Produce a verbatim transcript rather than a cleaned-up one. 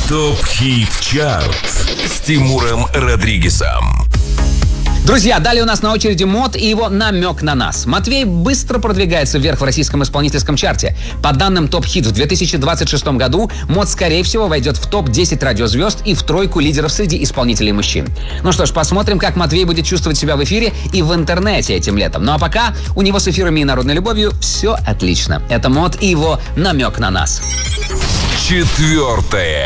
ТОП-хит чарт с Тимуром Родригезом. Друзья, далее у нас на очереди Мот и его «Намек на нас». Матвей быстро продвигается вверх в российском исполнительском чарте. По данным ТОП-хит в две тысячи двадцать шестом году Мот, скорее всего, войдет в топ десять радиозвезд и в тройку лидеров среди исполнителей мужчин. Ну что ж, посмотрим, как Матвей будет чувствовать себя в эфире и в интернете этим летом. Ну а пока у него с эфирами и народной любовью все отлично. Это Мот и его «Намек на нас». Четвертое.